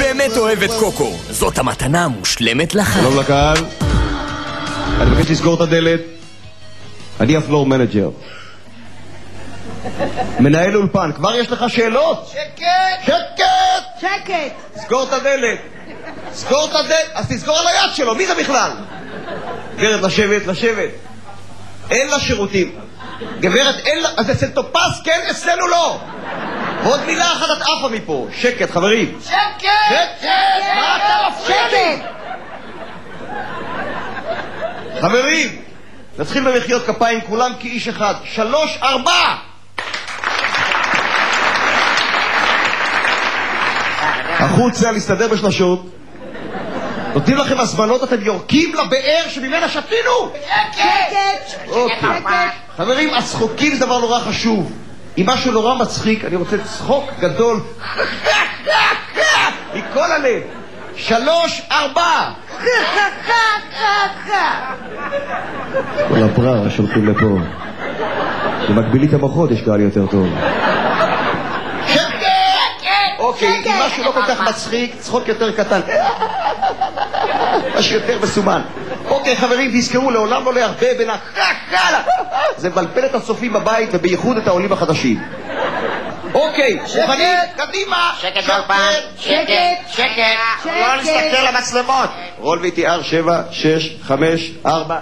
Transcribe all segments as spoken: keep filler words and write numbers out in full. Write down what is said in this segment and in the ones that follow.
באמת אוהב את קוקו. זאת המתנה המושלמת לך. שלום לקהל. אני מבקש לסגור את הדלת. אני הפלור מנג'ר. מנהל אולפן, כבר יש לך שאלות? שקט! שקט! שקט! סגור את הדלת. סגור את הדלת. אז תסגור על היד שלו, מי זה בכלל? גברת, לשבת, לשבת. אין לה שירותים. גברת, אין לה... אז אצל טופס כן, אצלנו לא. ועוד מילה אחת את עפה מפה. שקט, חברים. שקט! שקט! מה אתה מפריע? חברים, נתחיל במחיאות כפיים כולם כאיש אחד. שלוש, ארבע! החוצה להסתדר בשלשות. נותנים לכם הזמנות, אתם יורקים לבאר שממנה שתינו. שקט! אוקיי. חברים, הצחוקים זה דבר נורא חשוב. אם משהו נורא מצחיק, אני רוצה צחוק גדול מכל הלב. שלוש, ארבע! כל הבררה שולחים לפה. במקבילי את המוחות יש קהל יותר טוב. אוקיי, אם משהו לא כל כך מצחיק, צחוק יותר קטן. משהו יותר מסומן. אוקיי, חברים, תזכרו, לעולם לא להרבה בין הקקלה. זה מבלבל את הצופים בבית, ובייחוד את העולים החדשים. אוקיי, מוכנים? קדימה! שקט באולפן! שקט! שקט! לא להסתכל למצלמות! רול וי טי אר שבע, שש, חמש, ארבע.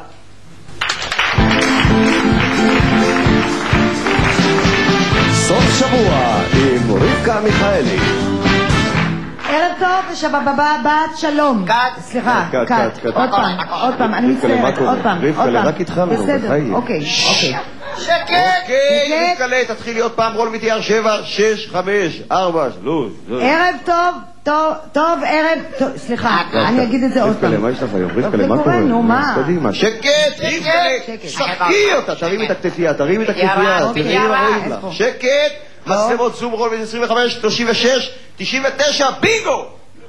סוף שבוע עם רבקה מיכאלי. ערב טוב ושבבה בת שלום. קאט. סליחה, קאט. עוד פעם, עוד פעם, אני מצטערת, עוד פעם. רבקה, רק התחלנו, בסדר, אוקיי, אוקיי. שקט! אוקיי, רבקה, תתחיל להיות פעם רול וי טי אר שבע, שש, חמש, ארבע, שלוש. ערב טוב, טוב, טוב, ערב טוב, סליחה, אני אגיד את זה עוד פעם. רבקה, מה יש לך היום? רבקה, מה קורה? נו, מה? קדימה, שקט! רבקה, שחקי אותה, תרימי את הכתפייה, תרימי את הכתפייה. שקט! מצלמות זום רול עשרים וחמש, שלושים ושש, תשעים ותשע, בינגו!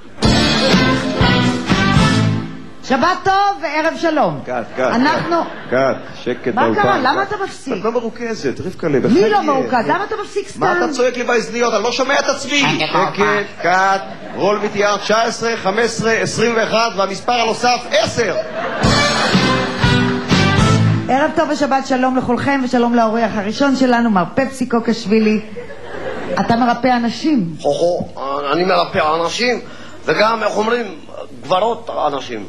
שבת טוב וערב שלום. קאט, קאט. אנחנו... קאט, שקט מה באולפן. קרה? למה אתה מפסיק? את לא מרוכזת, רבקה לי, בחיים. מי לא מרוכז? למה אתה מפסיק סתם? מה אתה צועק לי באזניות? אני לא שומע את עצמי. שקט, קאט, רול וי טי אר תשע עשרה, חמש עשרה, עשרים ואחת, והמספר הנוסף עשר. ערב טוב ושבת שלום לכולכם, ושלום לאורח הראשון שלנו, מר פפסי קוקשווילי. אתה מרפא אנשים. הו, אני מרפא אנשים, וגם, איך אומרים, גברות אנשים.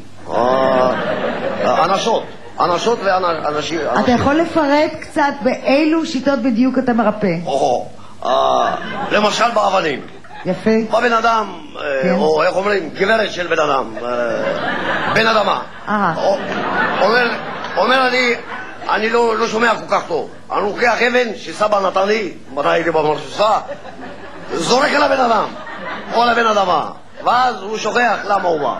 אנשות, אנשות ואנשים. אתה יכול לפרט קצת באילו שיטות בדיוק אתה מרפא? הו, למשל באבנים. יפה. בבן אדם, או איך אומרים, גברת של בן אדם, בן אדמה. אומר אני, אני לא שומע כל כך טוב. אני לוקח אבן שסבא נתן לי, מתי הייתי במרשוסה, זורק על הבן אדם, או על הבן אדמה, ואז הוא שוכח למה הוא בא.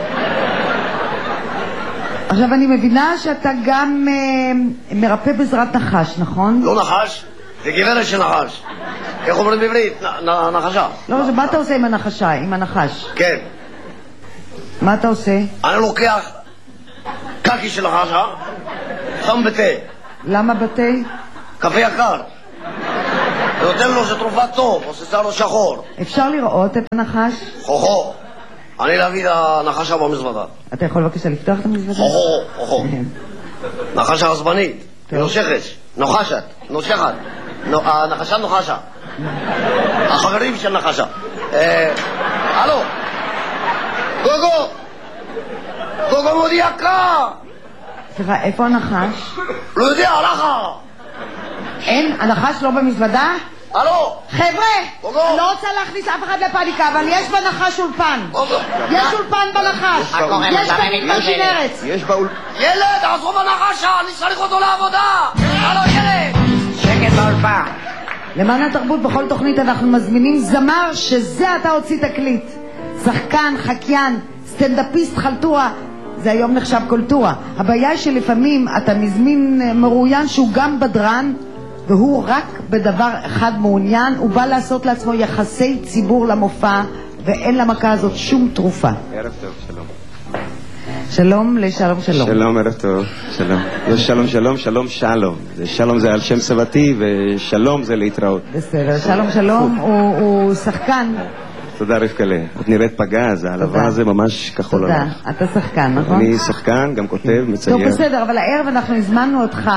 עכשיו אני מבינה שאתה גם אה, מרפא בעזרת נחש, נכון? לא נחש, זה גברת של נחש. איך אומרים בעברית? נ, נחשה. לא, מה אתה עושה עם הנחשה, עם הנחש? כן. מה אתה עושה? אני לוקח קקי של נחשה, שם בתה. למה בתה? קפה יקר. ונותן לו שתרופה טוב, עושה לו שחור. אפשר לראות את הנחש? הו-הו. אני להביא את הנחשה במזוודה. אתה יכול בבקשה לפתוח את המזוודה? הו-הו, הו-הו. נחשה עצבנית, נושכת, נוחשת, נושכת. הנחשה נוחשה. החברים של נחשה. הלו, גוגו! גוגו מודי יקר! סליחה, איפה הנחש? לא יודע, הלכה! אין, הנחש לא במזוודה? הלו! חבר'ה, אני לא רוצה להכניס אף אחד לפניקה, אבל יש בנחש אולפן. יש אולפן בנחש. יש במתמרשים ארץ. יש באול... ילד, עזוב הנחשה, אני צריך אותו לעבודה! הלו, ילד! שקט באולפן. למען התרבות בכל תוכנית אנחנו מזמינים זמר שזה אתה הוציא תקליט. שחקן, חקיין, סטנדאפיסט, חלטורה. זה היום נחשב קולטורה. הבעיה היא שלפעמים אתה מזמין מרואיין שהוא גם בדרן, והוא רק בדבר אחד מעוניין, הוא בא לעשות לעצמו יחסי ציבור למופע, ואין למכה הזאת שום תרופה. ערב טוב, שלום. שלום לשלום שלום. שלום, ערב טוב, שלום. לא שלום שלום, שלום שלום. שלום זה על שם סבתי, ושלום זה להתראות. בסדר, שלום שלום הוא, הוא שחקן תודה רבקלה. את נראית פגז, העלבה הזה ממש כחול תודה. עליך. אתה שחקן, נכון? אני שחקן, גם כותב, מצייר. טוב, בסדר, אבל הערב אנחנו הזמנו אותך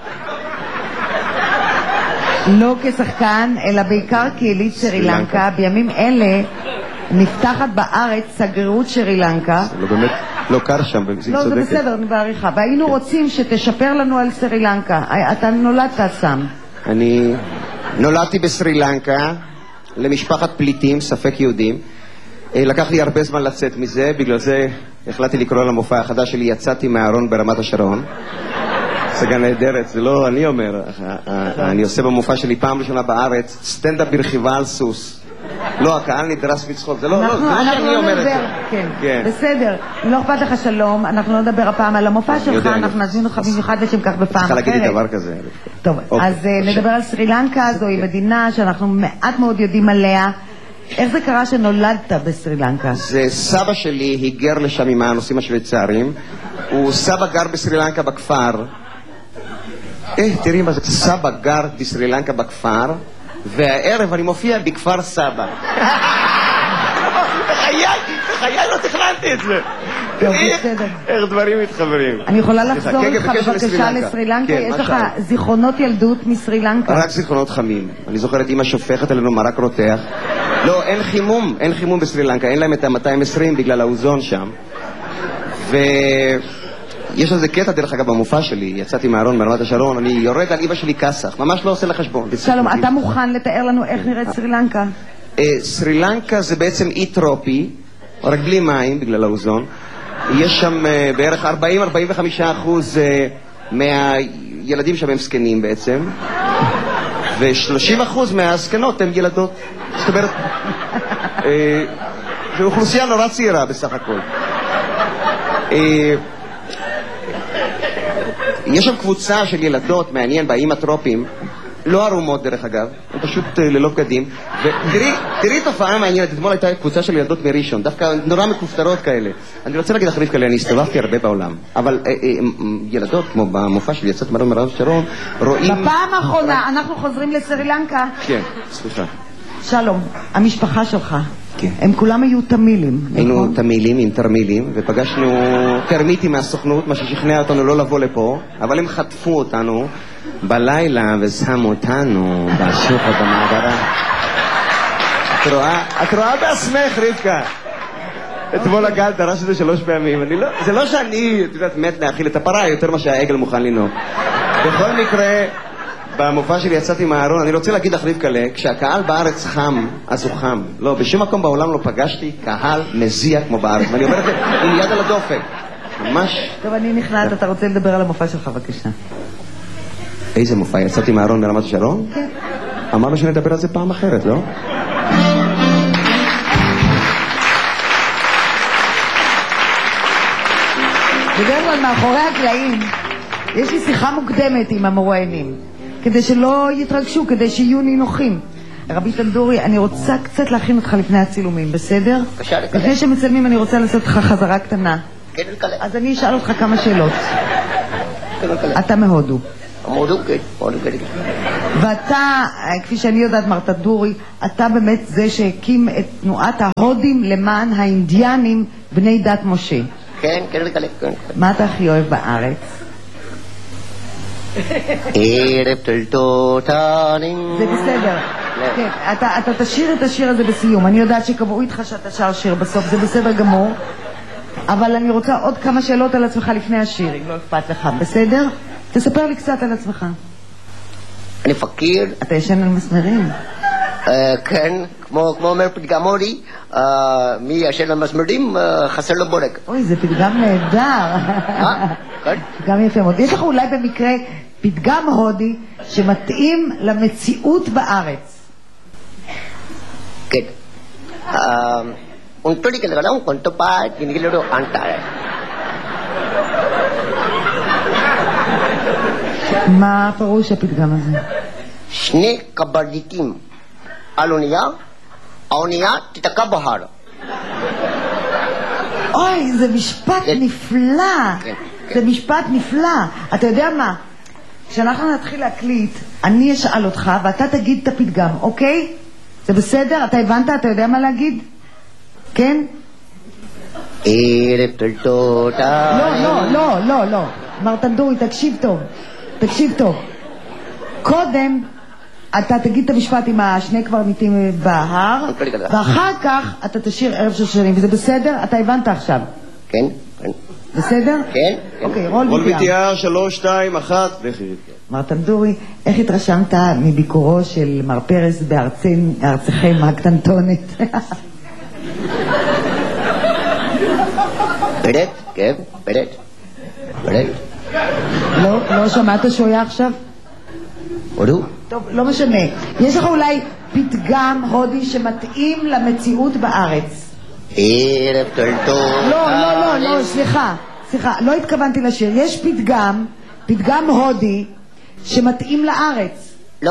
לא כשחקן, אלא בעיקר כיליד סרי לנקה. בימים אלה נפתחת בארץ שגרירות סרי לנקה. זה לא באמת, לא קר שם, היא צודקת. לא, זה בסדר, אני בעריכה. והיינו רוצים שתשפר לנו על סרי לנקה. אתה נולדת שם. אני נולדתי בסרי לנקה, למשפחת פליטים, ספק יהודים. לקח לי הרבה זמן לצאת מזה, בגלל זה החלטתי לקרוא למופע החדש שלי, יצאתי מהארון ברמת השרון. הצגה נהדרת, זה לא אני אומר, אני עושה במופע שלי פעם ראשונה בארץ, סטנדאפ ברכיבה על סוס. לא, הקהל נדרס מצחוק, זה לא שאני אומר את זה. כן, בסדר, לא אכפת לך שלום, אנחנו לא נדבר הפעם על המופע שלך, אנחנו נזמין אותך במיוחד לשם כך בפעם אחרת. צריכה להגיד לי דבר כזה. טוב, אז נדבר על סרי לנקה, זוהי מדינה שאנחנו מעט מאוד יודעים עליה. איך זה קרה שנולדת בסרי לנקה? זה סבא שלי היגר לשם עם הנושאים השוויצריים. הוא סבא גר בסרי לנקה בכפר. אה, תראי מה זה, סבא גר בסרי לנקה בכפר, והערב אני מופיע בכפר סבא. בחיי, בחיי לא תכננתי את זה. איך דברים מתחברים. אני יכולה לחזור איתך בבקשה לסרי לנקה? יש לך זיכרונות ילדות מסרי לנקה? רק זיכרונות חמים. אני זוכר את אמא שופכת עלינו מרק רותח. לא, אין חימום, אין חימום בסרי לנקה, אין להם את ה-מאתיים ועשרים בגלל האוזון שם. ויש איזה קטע דרך אגב במופע שלי, יצאתי מהארון ברמת השרון, אני יורד על אמא שלי כסח, ממש לא עושה לחשבון. שלום, אתה מוכן לתאר לנו איך נראית סרי לנקה? סרי לנקה זה בעצם אי טרופי, רק בלי מים בגלל האוזון. יש שם בערך ארבעים עד ארבעים וחמישה אחוז מהילדים שם הם זקנים בעצם, ו-שלושים אחוז מהזקנות הן ילדות. זאת אומרת, זו אוכלוסייה נורא צעירה בסך הכל. יש שם קבוצה של ילדות מעניין באיים הטרופיים, לא ערומות דרך אגב, הם פשוט ללא בגדים. ותראי תופעה מעניינת, אתמול הייתה קבוצה של ילדות מראשון, דווקא נורא מכופתרות כאלה. אני רוצה להגיד לך רבקה, אני הסתובבתי הרבה בעולם, אבל ילדות כמו במופע שלי יצאת מהארון ברמת השרון רואים... בפעם האחרונה אנחנו חוזרים לסרי לנקה. כן, סליחה. שלום, המשפחה שלך, הם כולם היו תמילים, נכון? היינו תמילים עם תרמילים, ופגשנו תרמיטים מהסוכנות, מה ששכנע אותנו לא לבוא לפה, אבל הם חטפו אותנו בלילה ושמו אותנו בשוחד במעברה. את רואה? את רואה בעצמך, רבקה. אתמול הגל דרש את זה שלוש פעמים. זה לא שאני, את יודעת, מת להאכיל את הפרה יותר מה שהעגל מוכן לנהוג. בכל מקרה... במופע שלי יצאתי מהארון, אני רוצה להגיד לך רבקלה, כשהקהל בארץ חם, אז הוא חם. לא, בשום מקום בעולם לא פגשתי קהל מזיע כמו בארץ. ואני אומר את זה עם יד על הדופק. ממש... טוב, אני נכנעת, אתה רוצה לדבר על המופע שלך, בבקשה. איזה מופע? יצאתי מהארון ברמת השרון? כן. אמרנו שנדבר על זה פעם אחרת, לא? בדרך כלל מאחורי הקלעים יש לי שיחה מוקדמת עם המרואיינים, כדי שלא יתרגשו, כדי שיהיו נינוחים. רבי תנדורי, אני רוצה קצת להכין אותך לפני הצילומים, בסדר? בבקשה, לקלל. לפני שמצלמים אני רוצה לעשות לך חזרה קטנה. כן, לקלל. אז אני אשאל אותך כמה שאלות. כן, לקלל. אתה מהודו. מהודו, כן. מהודו, כן. ואתה, כפי שאני יודעת, מר תנדורי, אתה באמת זה שהקים את תנועת ההודים למען האינדיאנים בני דת משה. כן, כן, לקלל. מה אתה הכי אוהב בארץ? ערב תולדותנים. זה בסדר. כן, אתה, אתה תשאיר את השיר הזה בסיום. אני יודעת שקבעו איתך שאתה שר שיר בסוף, זה בסדר גמור. אבל אני רוצה עוד כמה שאלות על עצמך לפני השיר, אם לא אכפת לך. בסדר? תספר לי קצת על עצמך. אני פקיר. אתה ישן על מסמרים? כן, כמו אומר פתגם הודי, מי ישן על מסמרים חסר לו בורג. אוי, זה פתגם נהדר. כן? פתגם יפה מאוד. יש לך אולי במקרה פתגם הודי שמתאים למציאות בארץ? כן. Untuk di kadang-kadang untuk pak gini gini lo antar. מה הפירוש הפתגם הזה? שני קברניטים על אונייה, האונייה תתקע בהר. אוי, זה משפט נפלא. זה משפט נפלא. אתה יודע מה? כשאנחנו נתחיל להקליט, אני אשאל אותך ואתה תגיד את הפתגם, אוקיי? זה בסדר? אתה הבנת? אתה יודע מה להגיד? כן? ערב טוב תודה. לא, לא, לא, לא, לא. מר טנדורי, תקשיב טוב. תקשיב טוב. קודם אתה תגיד את המשפט עם השני קברניטים בהר, ואחר כך אתה תשאיר ערב שושנים, וזה בסדר? אתה הבנת עכשיו? כן, כן. בסדר? כן. אוקיי, רול רול ביטיאר. ביטיאר, שלוש, שתיים, אחת, לכי רבקה. מר טנדורי, איך התרשמת מביקורו של מר פרס בארצכם הקטנטונת? פרט, כן, פרט. פרט. לא, לא שמעת שהוא היה עכשיו? הודו? טוב, לא משנה. יש לך אולי פתגם הודי שמתאים למציאות בארץ? ערב טוב. לא, לא, לא, לא, סליחה. סליחה, לא התכוונתי לשיר. יש פתגם, פתגם הודי שמתאים לארץ. לא.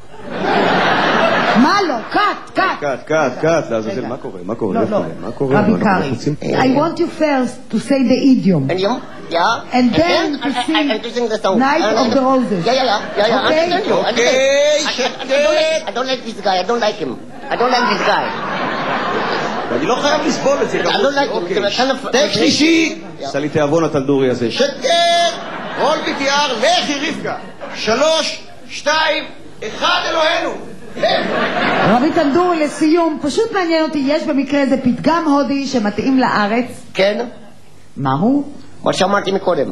מה לא? קאט, קאט. קאט, קאט, קאט, לעזאזל, מה קורה? מה קורה? לא, לא. מה קורה? רבי קרי. I want you first to say the idiom. אידיום? Yeah. And then to I- sing I- I- to sing the song. Night Uh, of the Roses. Yeah, yeah, yeah, yeah, yeah. Okay. I understand you. I Okay, understand. I- I- I don't like- I don't like this guy. I don't like him. I don't like this guy. אני לא חייב לסבול את זה. I don't like him. אוקיי. It's kind of- טק שלישי, עשה לי תיאבון הטנדורי הזה. שקט! רול ביטיאר, לכי רבקה. שלוש, שתיים, אחד, אלוהינו. רבי טנדורי, לסיום, פשוט מעניין אותי, יש במקרה איזה פתגם הודי שמתאים לארץ. כן? מהו? מה שאמרתי מקודם.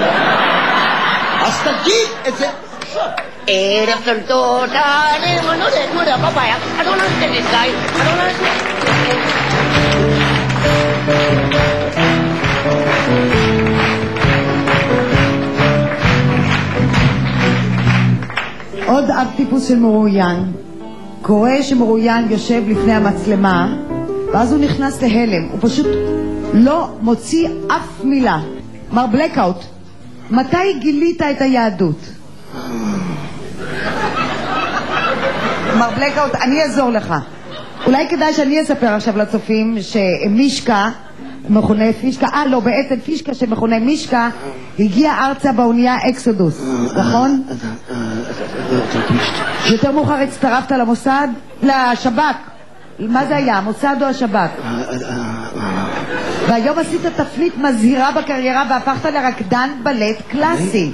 אז תגיד את זה. ערב טוב תודה. אני לא יודע, לא יודע, פאפאיה. I don't understand this guy. I don't understand. עוד אב טיפוס של מרואיין. קורא שמרואיין יושב לפני המצלמה, ואז הוא נכנס להלם. הוא פשוט לא מוציא אף מילה. מר בלקאוט, מתי גילית את היהדות? מר בלקאוט, אני אעזור לך. אולי כדאי שאני אספר עכשיו לצופים שמישקה, מכונה פישקה, אה לא, בעצם פישקה שמכונה מישקה, הגיע ארצה באונייה אקסודוס, נכון? יותר מאוחר הצטרפת למוסד? לשב"כ. מה זה היה, המוסד או השב"כ? והיום עשית תפנית מזהירה בקריירה והפכת לרקדן בלט קלאסי.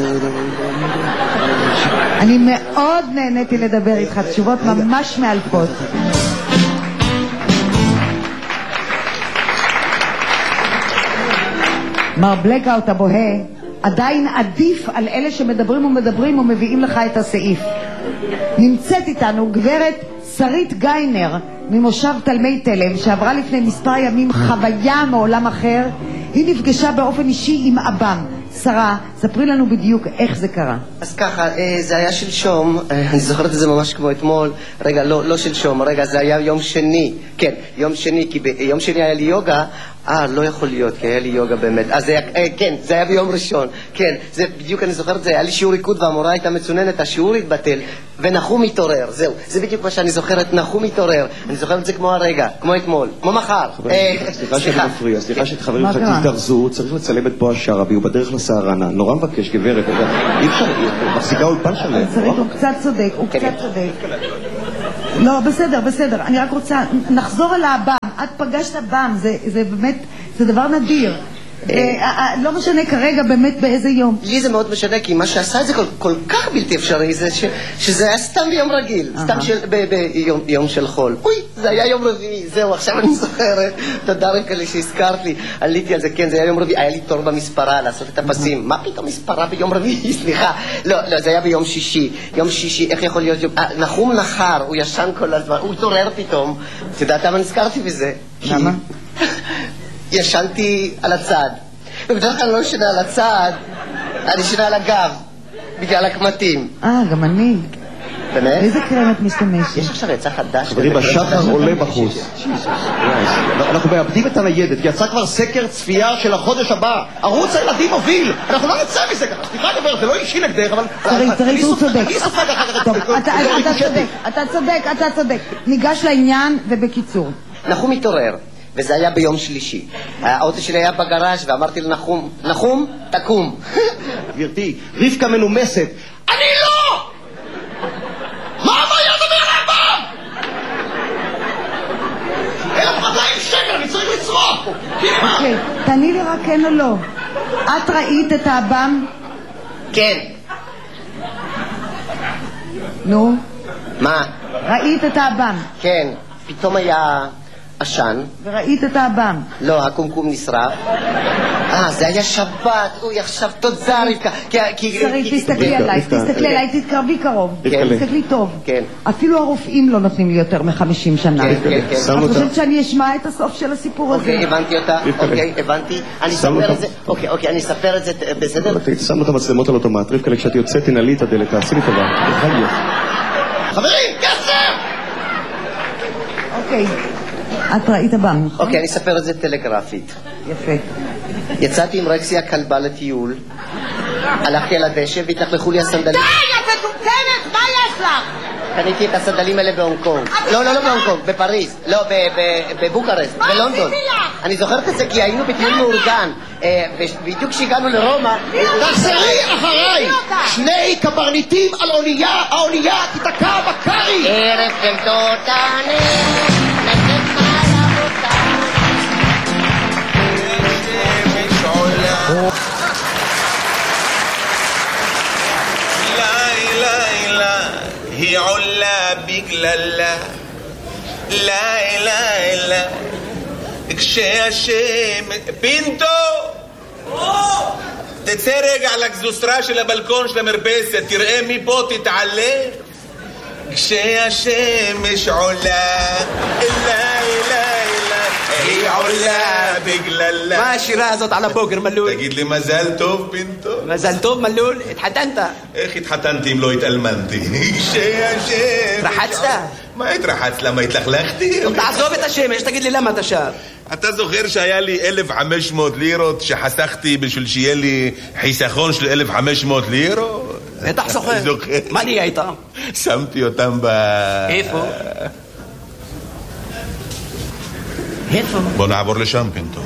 אני מאוד נהניתי לדבר איתך, תשובות ממש מאלפות. מר בלקאוט הבוהה עדיין עדיף על אלה שמדברים ומדברים ומביאים לך את הסעיף. נמצאת איתנו גברת שרית גיינר ממושב תלמי תלם, שעברה לפני מספר ימים חוויה מעולם אחר. היא נפגשה באופן אישי עם אבם. שרה, ספרי לנו בדיוק איך זה קרה. אז ככה, זה היה שלשום, אני זוכרת את זה ממש כמו אתמול. רגע, לא, לא שלשום, רגע, זה היה יום שני. כן, יום שני, כי ביום שני היה לי יוגה. אה, לא יכול להיות, כי היה לי יוגה באמת. אז זה היה, כן, זה היה ביום ראשון. כן, זה בדיוק, אני זוכרת, זה היה לי שיעור ריקוד והמורה הייתה מצוננת, השיעור התבטל, ונחום התעורר, זהו. זה בדיוק מה שאני זוכרת, נחום התעורר. אני זוכרת את זה כמו הרגע, כמו אתמול, כמו מחר. סליחה שאני מפריע, סליחה שחברים לך תזדרזו, צריך לצלם את בועז שרעבי, הוא בדרך לסהרנה. נורא מבקש, גברת, אי אפשר, מחזיקה אולפן שלם. שרית, הוא קצת צודק, הוא קצת צודק. לא, בסדר, בסדר. אני רק רוצה, נחזור על האב"ם. את פגשת אב"ם, זה באמת, זה דבר נדיר. לא משנה כרגע באמת באיזה יום. לי זה מאוד משנה, כי מה שעשה את זה כל כך בלתי אפשרי, שזה היה סתם ביום רגיל, סתם ביום של חול. אוי, זה היה יום רביעי, זהו, עכשיו אני זוכרת. תודה רבה לי שהזכרת לי, עליתי על זה, כן, זה היה יום רביעי, היה לי תור במספרה לעשות את הפסים. מה פתאום מספרה ביום רביעי? סליחה. לא, לא, זה היה ביום שישי. יום שישי, איך יכול להיות יום... נחום נחר, הוא ישן כל הזמן, הוא התעורר פתאום. אתה יודעת למה נזכרתי בזה? למה? ישנתי על הצד, ובדרך כלל לא ישנה על הצד, אני ישנה על הגב, בגלל הקמטים. אה, גם אני. באמת? איזה קרם את משתמשת? יש עכשיו יצא חדש. חברים, השחר עולה בחוץ. אנחנו מאבדים את הניידת, יצא כבר סקר צפייה של החודש הבא. ערוץ הילדים מוביל. אנחנו לא נצא מזה ככה. סליחה גברת, זה לא אישי נגדך, אבל... שרית, שרית, הוא צודק. אני סופג אחר טוב, אתה צודק, אתה צודק, אתה צודק. ניגש לעניין ובקיצור. נחום התעורר, וזה היה ביום שלישי. האוטו שלי היה בגראז' ואמרתי לנחום, נחום, תקום. גברתי, רבקה מנומסת. אני לא! מה הבעיה דבר על אב"ם? אלף מאתיים שקל אוקיי, תני לי רק כן או לא. את ראית את האב"ם? כן. נו? מה? ראית את האב"ם? כן. פתאום היה עשן. וראית את האב"ם? לא, הקומקום נשרף. אה, זה היה שבת. אוי, עכשיו תודה רבקה. שרית, תסתכלי עליי, תסתכלי עליי, תתקרבי קרוב. תסתכלי טוב. כן. אפילו הרופאים לא נותנים לי יותר מחמישים שנה. כן, כן, כן. את חושבת שאני אשמע את הסוף של הסיפור הזה? אוקיי, הבנתי אותה. אוקיי, הבנתי. אני אספר את זה. אוקיי, אוקיי, אני אספר את זה, בסדר? שם את המצלמות על אוטומט. רבקה, כשאת יוצאת, תנעלי את הדלת, תעשי לי טובה. חברים, כסף! אוקיי. את ראית אב"ם, נכון? אוקיי, אני אספר את זה טלגרפית. יפה. יצאתי עם רקסי הכלבה לטיול, הלכתי על הדשא והתלכלכו לי הסנדלים. די, את מטומטמת, מה יש לך? קניתי את הסנדלים האלה בהונג קונג. לא, לא, לא בהונג קונג, בפריז. לא, בבוקרשט, בלונדון. אני זוכרת את זה כי היינו בטיול מאורגן. בדיוק כשהגענו לרומא... תחזרי אחריי! שני קברניטים על אונייה, האונייה תתקע בקרי! ערב של תותנים היא עולה בגללה לילה לילה כשהשם פינטו תצא רגע לגזוסרה של הבלקון של המרפסת תראה מפה תתעלה כשהשמש עולה לילה לילה היא עולה בגללה. מה השירה הזאת על הבוקר מלול? תגיד לי מזל טוב פינטו. מזל טוב מלול, התחתנת? איך התחתנתי אם לא התאלמנתי? כשהשמש... רחצת? מה התרחצת? למה התלכלכתי? תעזוב את השמש, תגיד לי למה אתה שר. אתה זוכר שהיה לי אלף וחמש מאות לירות שחסכתי בשביל שיהיה לי חיסכון של אלף וחמש מאות לירות? בטח זוכר. מה נהיה איתם? שמתי אותם ב... איפה? איפה? בוא נעבור לשם פינטו.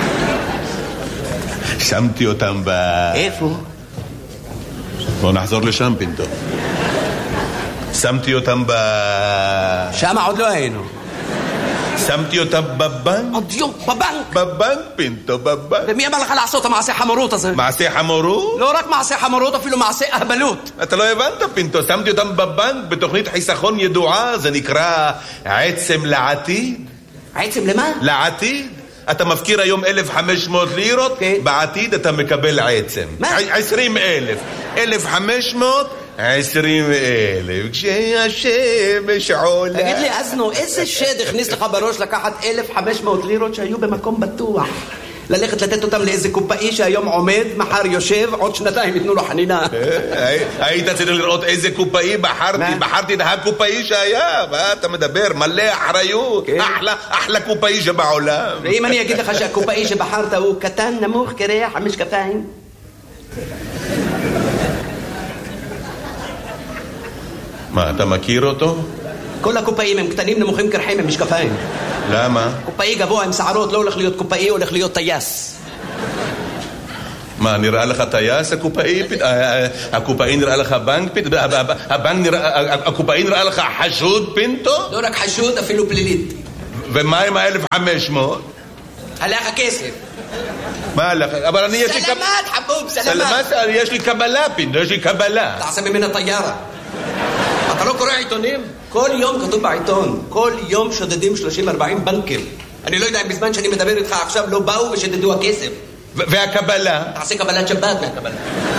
שמתי אותם ב... איפה? בוא נחזור לשם פינטו. שמתי אותם ב... שם עוד לא היינו. שמתי אותם בבנק? עוד יום, בבנק. בבנק פינטו, בבנק. ומי אמר לך לעשות המעשה חמורות הזה? מעשה חמורות? לא רק מעשה חמורות, אפילו מעשה אהבלות. אתה לא הבנת פינטו, שמתי אותם בבנק בתוכנית חיסכון ידועה, זה נקרא עצם לעתיד. עצם למה? לעתיד. אתה מפקיר היום אלף וחמש מאות לירות, כן. בעתיד אתה מקבל עצם. מה? עשרים אלף. אלף וחמש מאות, עשרים אלף. כשהשמש עולה. תגיד לי, אזנו, איזה שד הכניס לך בראש לקחת אלף וחמש מאות לירות שהיו במקום בטוח? ללכת לתת אותם לאיזה קופאי שהיום עומד, מחר יושב, עוד שנתיים יתנו לו חנינה. היית צריך לראות איזה קופאי בחרתי, בחרתי את הקופאי שהיה, מה אתה מדבר? מלא אחריות, אחלה קופאי שבעולם. ואם אני אגיד לך שהקופאי שבחרת הוא קטן, נמוך, קרח, המשקפיים? מה, אתה מכיר אותו? כל הקופאים הם קטנים, נמוכים, קרחים, הם משקפיים. למה? קופאי גבוה עם שערות לא הולך להיות קופאי, הולך להיות טייס. מה, נראה לך טייס הקופאי? הקופאי נראה לך בנק פינטו? הקופאי נראה לך חשוד פינטו? לא רק חשוד, אפילו פלילית. ומה עם ה-אלף וחמש מאות? הלך הכסף. מה הלך? אבל אני יש לי... סלמת חבוב, סלמת. סלמת, יש לי קבלה פינטו, יש לי קבלה. תעשה ממנה טיירה. אתה לא קורא עיתונים? כל יום כתוב בעיתון, כל יום שודדים שלושים ארבעים בנקים. אני לא יודע אם בזמן שאני מדבר איתך עכשיו לא באו ושדדו הכסף. והקבלה? תעשה קבלת שבת מהקבלה.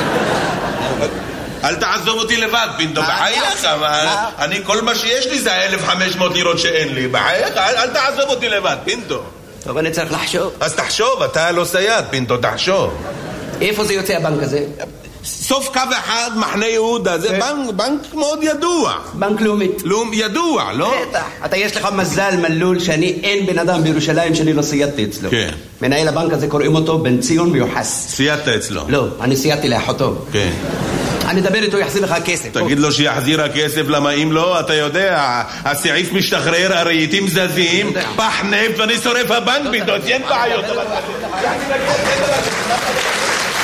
אל תעזוב אותי לבד, פינטו, בחייך. אני, כל מה שיש לי זה אלף וחמש מאות לירות שאין לי. בחייך, אל תעזוב אותי לבד, פינטו. טוב, אני צריך לחשוב. אז תחשוב, אתה לא סייד, פינטו, תחשוב. איפה זה יוצא הבנק הזה? סוף קו אחד, מחנה יהודה, זה בנק, בנק מאוד ידוע. בנק לאומית. לאום, ידוע, לא? בטח. אתה יש לך מזל מלול שאני אין בן אדם בירושלים שאני לא סיידתי אצלו. כן. מנהל הבנק הזה קוראים אותו בן ציון מיוחס. סיידת אצלו? לא, אני סיידתי לאחותו. כן. אני אדבר איתו, יחזיר לך כסף. תגיד לו שיחזיר הכסף, למה אם לא, אתה יודע, הסעיף משתחרר, הרהיטים זזים, פח נפט ואני שורף הבנק ביתו, אין בעיות.